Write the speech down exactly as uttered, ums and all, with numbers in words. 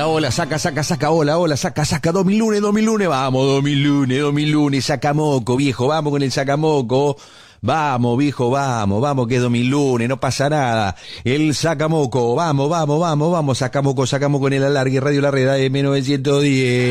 Hola, hola, saca, saca, saca, hola, hola, saca, saca, dos mil lunes, dos mil lunes, vamos, dos mil lunes, dos mil lunes, sacamoco, viejo, vamos con el sacamoco, vamos, viejo, vamos, vamos, que es dos mil lunes, no pasa nada, el sacamoco, vamos, vamos, vamos, vamos, sacamoco, sacamoco en el alargue, Radio La Red, M novecientos diez.